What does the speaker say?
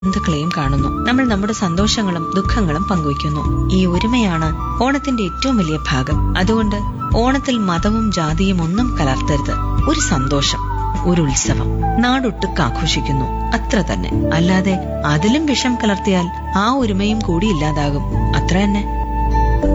ബന്ധുക്കളെയും കാണുന്നു. നമ്മൾ നമ്മുടെ സന്തോഷങ്ങളും ദുഃഖങ്ങളും പങ്കുവയ്ക്കുന്നു. ഈ ഒരുമയാണ് ഓണത്തിന്റെ ഏറ്റവും വലിയ ഭാഗം. അതുകൊണ്ട് ഓണത്തിൽ മതവും ജാതിയും ഒന്നും കലർത്തരുത്. ഒരു സന്തോഷം, ഒരു ഉത്സവം, നാടൊട്ടുക്ക് ആഘോഷിക്കുന്നു, അത്ര തന്നെ. അല്ലാതെ അതിലും വിഷം കലർത്തിയാൽ ആ ഒരുമയും കൂടി ഇല്ലാതാകും. അത്ര തന്നെ.